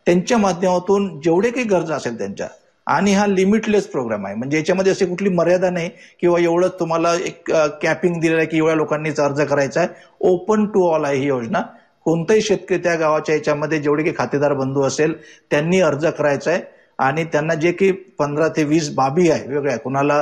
त्यांच्या माध्यमातून जेवढे काही गरजा असेल त्यांच्या, आणि हा लिमिटलेस प्रोग्राम आहे, म्हणजे याच्यामध्ये अशी कुठली मर्यादा नाही किंवा एवढं तुम्हाला एक कॅपिंग दिलेलं आहे की एवढ्या लोकांनीच अर्ज करायचा आहे. ओपन टू ऑल आहे ही योजना. कोणताही शेतकरी त्या गावाच्या याच्यामध्ये जेवढे काही खातेदार बंधू असेल त्यांनी अर्ज करायचा आहे आणि त्यांना जे काही 15 ते 20 बाबी आहे वेगळ्या, कोणाला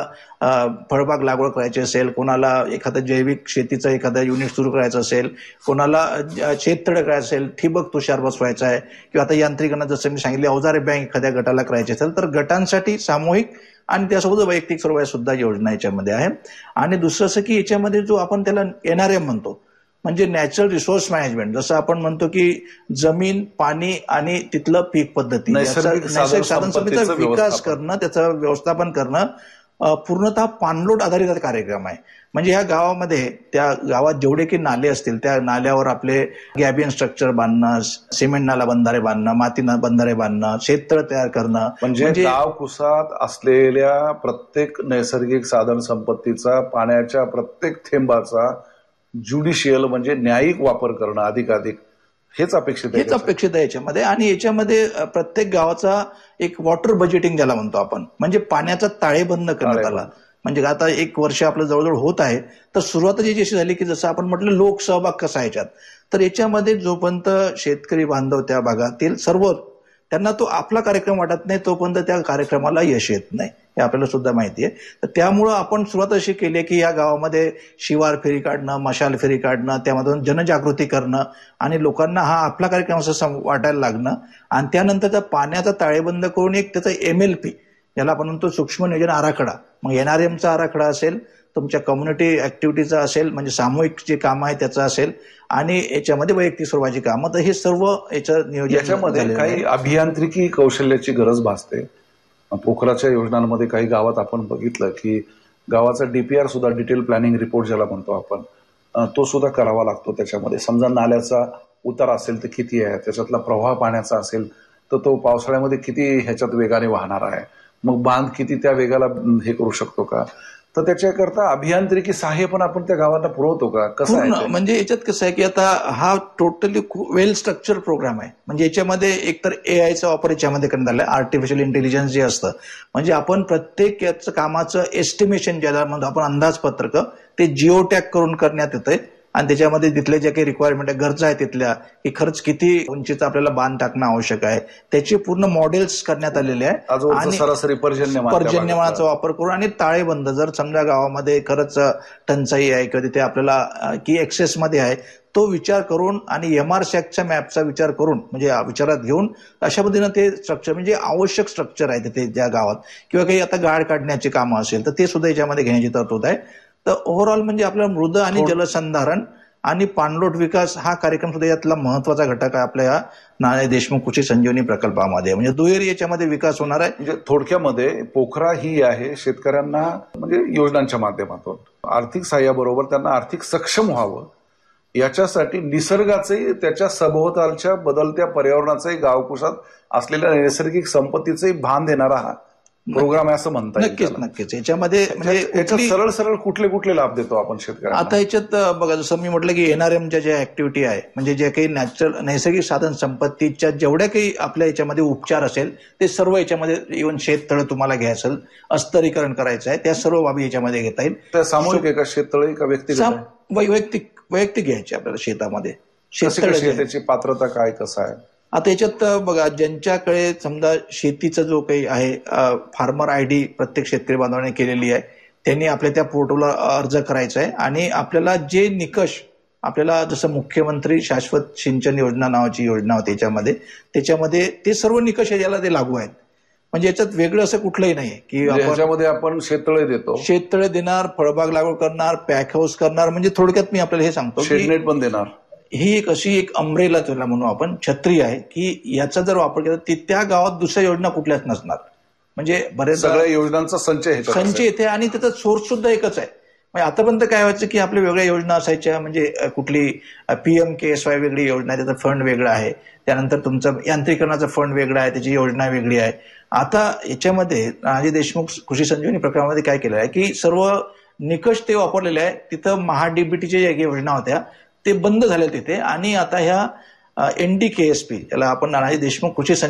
फळबाग लागवड करायची असेल, कोणाला एखादं जैविक शेतीचं एखादं युनिट सुरू करायचं असेल, कोणाला शेततळे करायचं असेल, ठिबक तुषार बसवायचा आहे, किंवा आता यांत्रिकरण जसं मी सांगितले अवजारे बँक एखाद्या गटाला करायची असेल तर गटांसाठी सामूहिक आणि त्यासोबत वैयक्तिक स्वरूपात सुद्धा योजना याच्यामध्ये आहे. आणि दुसरं असं की याच्यामध्ये जो आपण त्याला NRM म्हणतो, म्हणजे नॅचरल रिसोर्स मॅनेजमेंट, जसं आपण म्हणतो की जमीन, पाणी आणि तिथलं पीक पद्धती, नैसर्गिक साधन संपत्तीचा विकास करणं, त्याचं व्यवस्थापन करणं, पूर्णतः पाणलोट आधारित कार्यक्रम आहे. म्हणजे ह्या गावामध्ये, त्या गावात जेवढे काही नाले असतील त्या नाल्यावर आपले गॅबियन स्ट्रक्चर बांधणं, सिमेंट नाला बंधारे बांधणं, माती बंधारे बांधणं, शेततळ तयार करणं, म्हणजे गाव कुसात असलेल्या प्रत्येक नैसर्गिक साधन संपत्तीचा, पाण्याच्या प्रत्येक थेंबाचा ज्युडिशियल म्हणजे न्यायिक वापर करणं अधिकाधिक, हेच अपेक्षित आहे याच्यामध्ये. आणि याच्यामध्ये प्रत्येक गावाचा एक वॉटर बजेटिंग ज्याला म्हणतो आपण, म्हणजे पाण्याचा ताळेबंद करण्यात आला. म्हणजे आता 1 वर्ष आपलं जवळजवळ होत आहे, तर सुरुवात जी अशी झाली की जसं आपण म्हटलं लोकसहभाग कसा आहे याच्यात, तर याच्यामध्ये जोपर्यंत शेतकरी बांधव त्या भागातील सर्व त्यांना तो आपला कार्यक्रम वाटत नाही तोपर्यंत त्या कार्यक्रमाला यश येत नाही, हे आपल्याला सुद्धा माहिती आहे. तर त्यामुळं आपण सुरुवात अशी केली आहे की या गावामध्ये शिवार फेरी काढणं, मशाल फेरी काढणं, त्यामधून जनजागृती करणं आणि लोकांना हा आपला कार्यक्रम असं वाटायला लागणं, आणि त्यानंतर त्या पाण्याचा ताळेबंद करून एक त्याचा MLP ज्याला आपण म्हणतो सूक्ष्म नियोजन आराखडा, मग NRMचा आराखडा असेल, तुमच्या कम्युनिटी ऍक्टिव्हिटीचा असेल, म्हणजे सामूहिक जे काम आहे त्याचं असेल, आणि याच्यामध्ये वैयक्तिक स्वरूपाची कामं, तर हे सर्व याचं नियोजन. याच्यामध्ये काही अभियांत्रिकी कौशल्याची गरज भासते. पोखराच्या योजनांमध्ये काही गावात आपण बघितलं की गावाचा DPR सुद्धा डिटेल प्लॅनिंग रिपोर्ट ज्याला म्हणतो आपण, तो सुद्धा करावा लागतो. त्याच्यामध्ये समजा नाल्याचा उतार असेल तर किती आहे, त्याच्यातला प्रवाह पाण्याचा असेल तर तो पावसाळ्यामध्ये किती ह्याच्यात वेगाने वाहणार आहे, मग बांध किती त्या वेगाला हे करू शकतो का, तर त्याच्याकरता अभियांत्रिकी सहाय्य पण आपण त्या गावांना पुरवतो का, कसं आहे? म्हणजे याच्यात कसं आहे की आता हा टोटली वेल स्ट्रक्चर प्रोग्राम आहे. म्हणजे याच्यामध्ये एकतर AIचा वापर याच्यामध्ये करण्यात आला, आर्टिफिशियल इंटेलिजन्स जे असतं, म्हणजे आपण प्रत्येक याचं कामाचं एस्टिमेशन ज्याला म्हणतो आपण अंदाजपत्रक, ते जिओ टॅग करून करण्यात येतंय. आणि त्याच्यामध्ये तिथले जे काही रिक्वायरमेंट आहे, गरजा आहे तिथल्या, की खर्च किती उंचीचा आपल्याला बांध टाकणं आवश्यक आहे, त्याचे पूर्ण मॉडेल्स करण्यात आलेले आहे. आणि सरासरी पर्जन्यमानाचा वापर करून आणि ताळेबंद, जर समजा गावामध्ये खरंच टंचाई आहे किंवा तिथे आपल्याला की एक्सेसमध्ये आहे, तो विचार करून आणि MRSACच्या मॅपचा विचार करून, म्हणजे विचारात घेऊन अशा पद्धतीनं ते स्ट्रक्चर, म्हणजे आवश्यक स्ट्रक्चर आहे तिथे ज्या गावात, किंवा काही आता गाळ काढण्याची कामं असेल तर ते सुद्धा याच्यामध्ये घेण्याची तरतूद आहे. तर ओव्हरऑल म्हणजे आपला मृद आणि जलसंधारण आणि पाणलोट विकास हा कार्यक्रम सुद्धा यातला महत्वाचा घटक आहे आपल्या या नाना देशमुख कृषी संजीवनी प्रकल्पामध्ये. म्हणजे दुहेरी याच्यामध्ये विकास होणार आहे. म्हणजे थोडक्यामध्ये पोखरा ही आहे शेतकऱ्यांना, म्हणजे योजनांच्या माध्यमातून आर्थिक सहाय्याबरोबर त्यांना आर्थिक सक्षम व्हावं याच्यासाठी निसर्गाचे, त्याच्या सभोवतालच्या बदलत्या पर्यावरणाचाही, गावकुशात असलेल्या नैसर्गिक संपत्तीचंही भान देणारा हा प्रोग्राम आहे असं म्हणता येईल. नक्कीच याच्यामध्ये म्हणजे सरळ सरळ कुठले लाभ देतो आपण शेतकऱ्यांना? आता याच्यात बघा, जसं मी म्हटलं की NRMच्या ज्या ऍक्टिव्हिटी आहे, म्हणजे जे काही नैसर्गिक साधन संपत्तीच्या जेवढ्या काही आपल्या याच्यामध्ये उपचार असेल ते सर्व याच्यामध्ये, इव्हन शेततळ तुम्हाला घ्यायचं असेल, अस्तरीकरण करायचं आहे, त्या सर्व बाबी याच्यामध्ये घेता येईल. त्या सामूहिक आहे का शेततळे का व्यक्तिगत? वैयक्तिक घ्यायचे आपल्याला शेतामध्ये. त्याची पात्रता काय, कसं आहे? आता याच्यात बघा, ज्यांच्याकडे समजा शेतीचा जो काही आहे फार्मर ID प्रत्येक शेतकरी बांधवाने केलेली आहे, त्यांनी आपल्या त्या पोर्टलला अर्ज करायचा आहे. आणि आपल्याला जे निकष, आपल्याला जसं मुख्यमंत्री शाश्वत सिंचन योजना नावाची योजना होती त्याच्यामध्ये ते सर्व निकष याला ते लागू आहेत. म्हणजे याच्यात वेगळं असं कुठलंही नाही की याच्यामध्ये आपण शेततळे देतो, शेततळे देणार, फळबाग लागवड करणार, पॅक हाऊस करणार, म्हणजे थोडक्यात मी आपल्याला हे सांगतो शेडनेट पण देणार. ही एक अशी एक अम्ब्रेला त्याला म्हणू आपण, छत्री आहे की याचा जर वापर केला तर त्या गावात दुसऱ्या योजना कुठल्याच नसणार. म्हणजे बरेच सगळ्या योजनांचा संच येथे, आणि त्याचा सोर्स सुद्धा एकच आहे. म्हणजे आतापर्यंत काय व्हायचं की आपल्या वेगळ्या योजना असायच्या, म्हणजे कुठली PMKSY वेगळी योजना आहे, त्याचा फंड वेगळा आहे, त्यानंतर तुमचं यांत्रिकरणाचा फंड वेगळा आहे, त्याची योजना वेगळी आहे. आता याच्यामध्ये नानाजी देशमुख कृषी संजीवनी प्रकल्पामध्ये काय केलं आहे की सर्व निकष ते वापरलेले आहे. तिथं MHADBTच्या ज्या योजना होत्या ते बंद झाले तिथे, आणि आता ह्या NDKSP, याला आपण नानाजी देशमुख कृषी